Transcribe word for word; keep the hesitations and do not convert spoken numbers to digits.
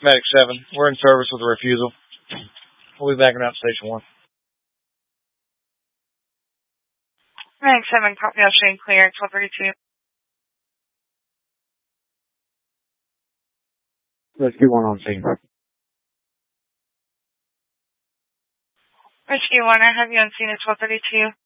Medic seven, we're in service with a refusal. We'll be backing out Station one. Medic seven, copy out, showing clear, twelve thirty-two. Rescue one on scene. Rescue one, I have you on scene at twelve thirty-two.